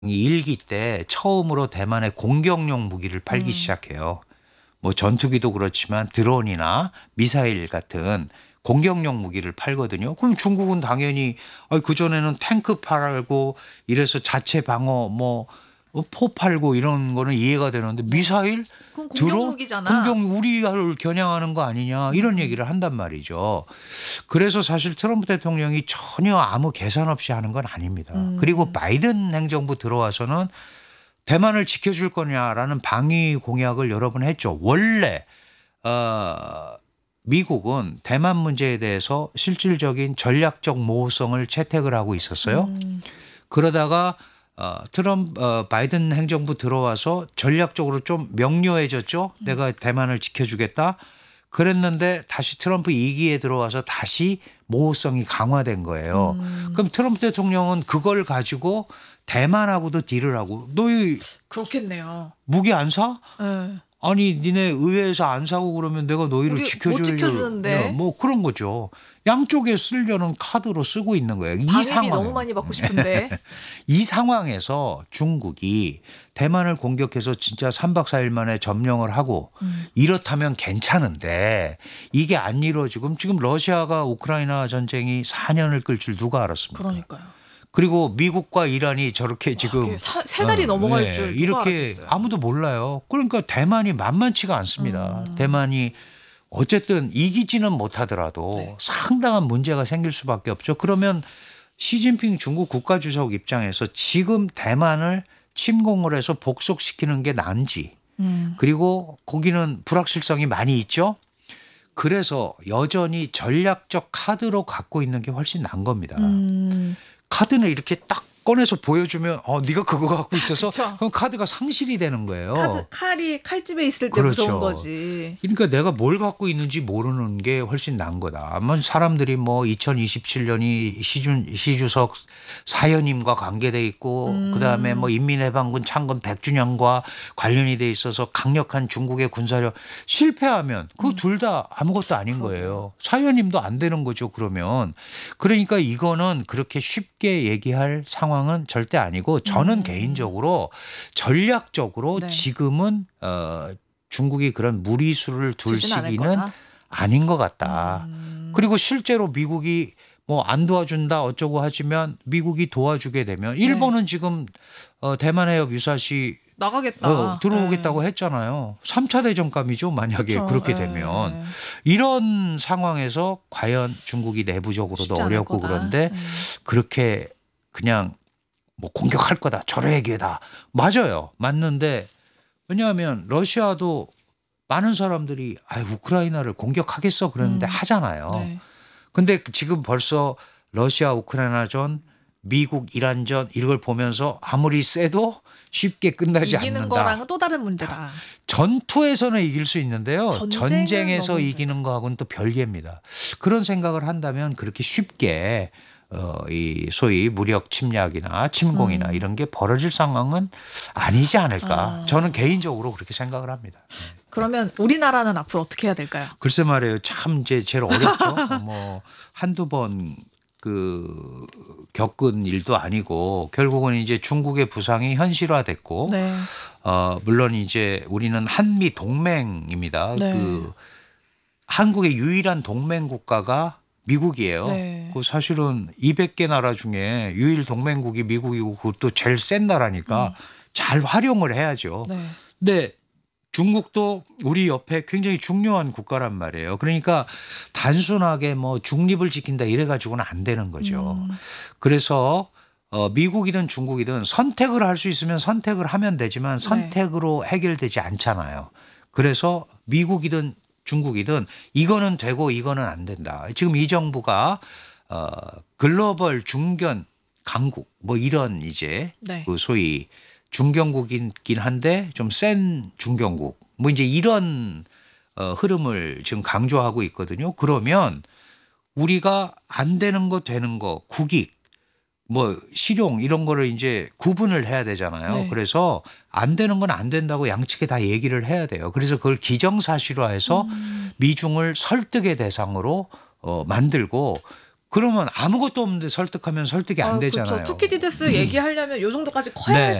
일기 때 처음으로 대만에 공격용 무기를 팔기 음. 시작해요. 뭐 전투기도 그렇지만 드론이나 미사일 같은 공격용 무기를 팔거든요. 그럼 중국은 당연히 그전에는 탱크 팔고 이래서 자체 방어 포 팔고 이런 거는 이해가 되는데 네. 미사일 그건 공격 들어 무기잖아. 공격 우리를 겨냥하는 거 아니냐 이런 얘기를 한단 말이죠. 그래서 사실 트럼프 대통령이 전혀 아무 계산 없이 하는 건 아닙니다. 그리고 음. 바이든 행정부 들어와서는 대만을 지켜줄 거냐라는 방위 공약을 여러 번 했죠. 원래 미국은 대만 문제에 대해서 실질적인 전략적 모호성을 채택을 하고 있었어요. 음. 그러다가 바이든 행정부 들어와서 전략적으로 좀 명료해졌죠. 내가 대만을 지켜주겠다. 그랬는데 다시 트럼프 2기에 들어와서 다시 모호성이 강화된 거예요. 그럼 트럼프 대통령은 그걸 가지고 대만하고도 딜을 하고 너희 그렇겠네요. 무기 안 사? 예. 아니 니네 의회에서 안 사고 그러면 내가 너희를 우리 못 지켜줄 지켜주는데. 뭐 그런 거죠. 양쪽에 쓰려는 카드로 쓰고 있는 거예요. 이 방위비 상황 너무 많이 받고 싶은데. 이 상황에서 중국이 대만을 공격해서 진짜 3박 4일 만에 점령을 하고 이렇다면 괜찮은데 이게 안 이루어지고 지금 러시아가 우크라이나 전쟁이 4년을 끌 줄 누가 알았습니까? 그러니까요. 그리고 미국과 이란이 저렇게 지금 이게 세 달이 넘어갈 줄 누가 이렇게 알았겠어요. 아무도 몰라요. 그러니까 대만이 만만치가 않습니다. 대만이 어쨌든 이기지는 못하더라도 네. 상당한 문제가 생길 수밖에 없죠. 그러면 시진핑 중국 국가주석 입장에서 지금 대만을 침공을 해서 복속시키는 게 난지 그리고 거기는 불확실성이 많이 있죠. 그래서 여전히 전략적 카드로 갖고 있는 게 훨씬 난 겁니다. 카드는 이렇게 딱 꺼내서 보여주면 네가 그거 갖고 있어서 그쵸. 그럼 카드가 상실이 되는 거예요. 칼이 칼집에 있을 때 그렇죠. 무서운 거지. 그러니까 내가 뭘 갖고 있는지 모르는 게 훨씬 나은 거다. 아마 사람들이 뭐 2027년이 시주석 사연임과 관계돼 있고 그다음에 뭐 인민해방군 창건 100주년과 관련이 돼 있어서 강력한 중국의 군사력 실패하면 그 둘 다 아무것도 아닌 거예요. 사연임도 안 되는 거죠. 그러면 그러니까 이거는 그렇게 쉽게 얘기할 상황은 절대 아니고 저는 개인적으로 전략적으로 네. 지금은 중국이 그런 무리수를 둘 주진 않을 시기는 거다. 아닌 것 같다. 그리고 실제로 미국이 뭐 안 도와준다 어쩌고 하지만 미국이 도와주게 되면 일본은 지금 대만 해협 유사시 나가겠다. 들어오겠다고 했잖아요. 3차 대전감이죠. 만약에 그쵸. 그렇게 예. 되면. 이런 상황에서 과연 중국이 내부적으로도 쉽지 않을 어렵고 거다. 그런데 그렇게 그냥 뭐 공격할 거다. 저러의 기회다. 맞아요. 맞는데 왜냐하면 러시아도 많은 사람들이 우크라이나를 공격하겠어 그랬는데 하잖아요. 네. 근데 지금 벌써 러시아 우크라이나전 미국 이란전 이걸 보면서 아무리 세도 쉽게 끝나지 이기는 않는다. 거랑은 또 다른 문제다. 전투에서는 이길 수 있는데요. 전쟁은 전쟁에서 너무 이기는 거하고는 또 별개입니다. 그런 생각을 한다면 그렇게 쉽게 이 소위 무력 침략이나 침공이나 이런 게 벌어질 상황은 아니지 않을까. 저는 개인적으로 그렇게 생각을 합니다. 그러면 우리나라는 앞으로 어떻게 해야 될까요? 글쎄 말이에요. 참 이제 제일 어렵죠. 뭐 한두 번 겪은 일도 아니고 결국은 이제 중국의 부상이 현실화됐고 네. 물론 이제 우리는 한미 동맹입니다. 네. 한국의 유일한 동맹 국가가 미국이에요. 네. 그 사실은 200개 나라 중에 유일 동맹국이 미국이고 그것도 제일 센 나라니까 잘 활용을 해야죠. 네. 근데 중국도 우리 옆에 굉장히 중요한 국가란 말이에요. 그러니까 단순하게 뭐 중립을 지킨다 이래 가지고는 안 되는 거죠. 그래서 미국이든 중국이든 선택을 할 수 있으면 선택을 하면 되지만 선택으로 해결되지 않잖아요. 그래서 미국이든 중국이든 이거는 되고 이거는 안 된다. 지금 이 정부가 글로벌 중견 강국 뭐 이런 이제 네. 그 소위 중견국이긴 한데 좀 센 중견국 뭐 이제 이런 흐름을 지금 강조하고 있거든요. 그러면 우리가 안 되는 거 되는 거 국익 뭐 실용 이런 거를 이제 구분을 해야 되잖아요. 네. 그래서 안 되는 건 안 된다고 양측에 다 얘기를 해야 돼요. 그래서 그걸 기정사실화해서 미중을 설득의 대상으로 만들고 그러면 아무것도 없는데 설득하면 설득이 안 되잖아요. 그렇죠. 투키디데스 얘기하려면 요 정도까지 커야 네. 할